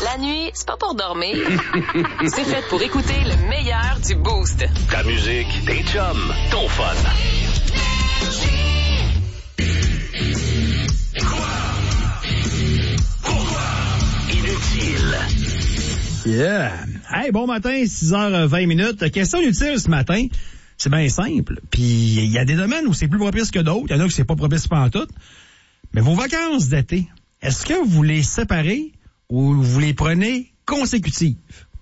La nuit, c'est pas pour dormir. C'est fait pour écouter le meilleur du Boost. Ta musique, tes chums, ton fun. Inutile. Yeah. Hey, bon matin, 6h20. Question utile ce matin. C'est bien simple. Puis, il y a des domaines où c'est plus propice que d'autres. Il y en a où c'est pas propice pantoute. Mais vos vacances d'été, est-ce que vous les séparez ou vous les prenez consécutives?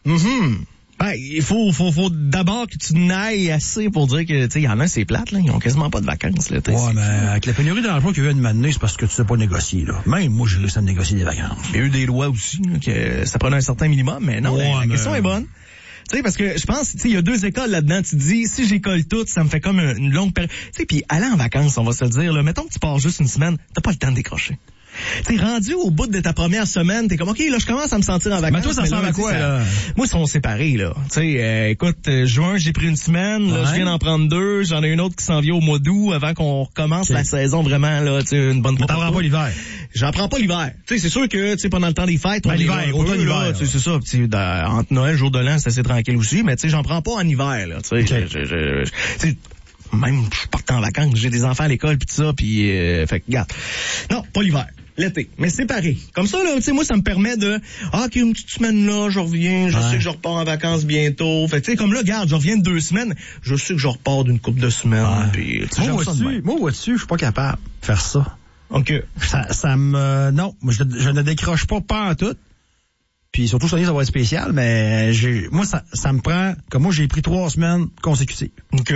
Ben, il faut d'abord que tu n'ailles assez pour dire que, tu sais, il y en a, c'est plate, là. Ils ont quasiment pas de vacances, là. Ouais, mais avec la pénurie d'emploi qu'il y a eu une année, c'est parce que tu sais pas négocier, là. Même moi, j'ai réussi à me négocier des vacances. Il y a eu des lois aussi, là, que ça prenait un certain minimum, mais non, ouais, la question est bonne. Tu sais, parce que je pense, tu sais, il y a 2 écoles là-dedans. Tu te dis, si j'école toutes, ça me fait comme une longue période. Tu sais, puis aller en vacances, on va se le dire, là, mettons que tu pars juste une semaine, t'as pas le temps de décrocher. T'es rendu au bout de ta première semaine, t'es comme, OK, là, je commence à me sentir en vacances. Mais toi, ça ressemble à quoi, là? Moi, ils sont séparés, là. Tu sais, écoute, juin, j'ai pris une semaine, là, je viens d'en prendre 2, j'en ai une autre qui s'en vient au mois d'août, avant qu'on recommence la saison vraiment, là, tu sais, une bonne fois. T'en prends pas l'hiver? J'en prends pas l'hiver. Tu sais, c'est sûr que, tu sais, pendant le temps des fêtes, on l'hiver, automne, hiver, tu sais, c'est ça. Tu sais, entre Noël, jour de l'an, c'est assez tranquille aussi, mais tu sais, j'en prends pas en hiver, là, tu sais. Même, je parte en vacances, j'ai des enfants à l'école pis tout ça, puis fait que, regarde. Non, pas l'hiver. L'été, mais séparé. Comme ça, là, tu sais, moi, ça me permet de, OK, une petite semaine là, je reviens, je sais que je repars en vacances bientôt. Fait tu sais, comme là, regarde, je reviens de 2 semaines, je sais que je repars d'une couple de semaines. Puis, moi, vois-tu, je suis pas capable de faire ça. OK. Ça me, non, moi, je ne décroche pas en tout. Puis surtout, ça va être spécial, mais moi, ça me prend, comme moi, j'ai pris 3 semaines consécutives. OK.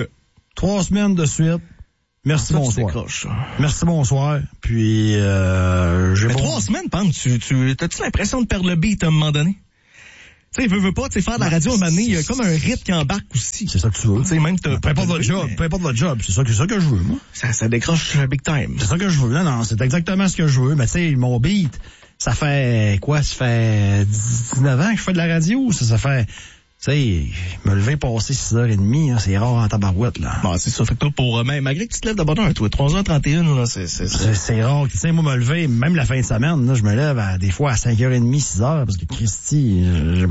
3 semaines de suite. Merci, bonsoir. Merci, bonsoir. Puis, j'ai 3 semaines, t'as-tu l'impression de perdre le beat à un moment donné? Tu sais, veux pas, tu sais, faire de la radio à un moment donné, il y a comme un rythme qui embarque aussi. C'est ça que tu veux. Tu sais, même peu importe votre job, c'est ça que je veux, moi. Ça décroche big time. C'est ça que je veux. Non, c'est exactement ce que je veux. Mais tu sais, mon beat, ça fait quoi? Ça fait 19 ans que je fais de la radio. Ça fait... Tu sais, me lever passer 6h30, hein, c'est rare en tabarouette, là. Bon, c'est ça. Fait que toi, malgré que tu te lèves de bonne heure, toi, 3h31, là, c'est rare. Tu sais, moi, me lever, même la fin de semaine, là, je me lève des fois à 5h30, 6h, parce que Christy,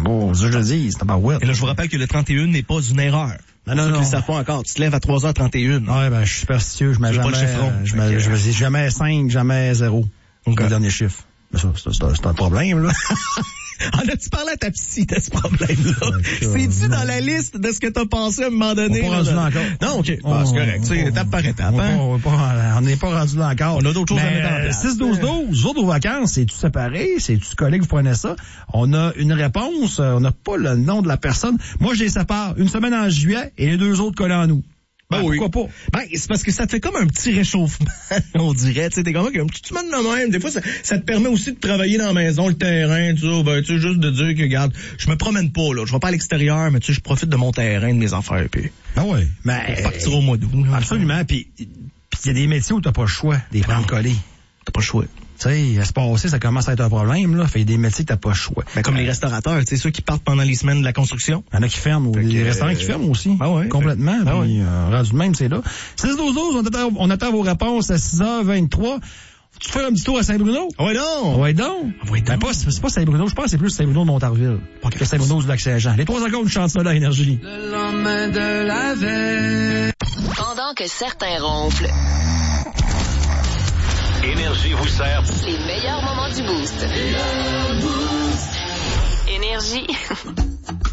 je dis, c'est tabarouette. Et là, je vous rappelle que le 31 n'est pas une erreur. Non. Tu le sais pas encore. Tu te lèves à 3h31. Ouais, ben, je suis superstitieux. Je mets jamais 5, jamais 0. Okay. Le dernier chiffre. Mais ça, c'est un problème, là. En as-tu parlé à ta psy de ce problème-là? C'est-tu dans la liste de ce que t'as pensé à un moment donné? On n'est pas rendu là encore. Non, OK. Bon, c'est correct. Tu sais, étape par étape. On n'est pas rendu là encore. On a d'autres choses à mettre en place. 6-12-12, vous autres, vos vacances, c'est-tu séparé? C'est-tu collé que vous prenez ça? On a une réponse. On n'a pas le nom de la personne. Moi, je les sépare. Une semaine en juillet et les 2 autres collés en août. Ben, oui. Pourquoi pas? Ben, c'est parce que ça te fait comme un petit réchauffement, on dirait. Tu sais, t'es comme une petite semaine de même. Des fois, ça te permet aussi de travailler dans la maison, le terrain, tout ça. Ben, tu sais, juste de dire que, regarde, je me promène pas, là. Je vais pas à l'extérieur, mais tu sais, je profite de mon terrain, de mes affaires, puis. Ah ouais. Mais. Partir au mois d'août. Absolument. Puis, il y a des métiers où t'as pas le choix des prendre collés. T'as pas le choix. Tu sais, à se passer, ça commence à être un problème, là. Fait des métiers que t'as pas le choix. Ben, comme les restaurateurs, tu sais, ceux qui partent pendant les semaines de la construction. Il y en a qui ferment, ou des restaurants qui ferment aussi. Ah ouais. Complètement. Puis, rendu de même, c'est là. 6-12-12, on attend vos réponses à 6h23. Tu fais un petit tour à Saint-Bruno? Ouais, non. Ouais, donc. Ben, c'est pas Saint-Bruno, je pense que c'est plus Saint-Bruno de Montarville. Pas que Saint-Bruno du Lac-Saint-Jean. Les 3 secondes, je chante ça là, Énergie. Le lendemain de la veille. Pendant que certains ronflent. Énergie vous sert Les meilleurs moments du Boost. Énergie.